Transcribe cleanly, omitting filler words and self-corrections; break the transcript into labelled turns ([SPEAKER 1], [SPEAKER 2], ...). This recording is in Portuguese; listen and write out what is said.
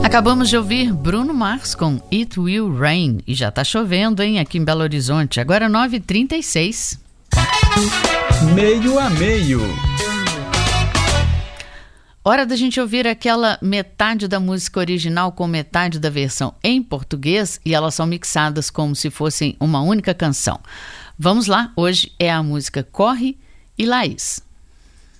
[SPEAKER 1] Acabamos de ouvir Bruno Mars com It Will Rain. E já tá chovendo, hein, aqui em Belo Horizonte. Agora 9h36.
[SPEAKER 2] Meio a meio.
[SPEAKER 1] Hora da gente ouvir aquela metade da música original com metade da versão em português, e elas são mixadas como se fossem uma única canção. Vamos lá, hoje é a música Corre e Laís.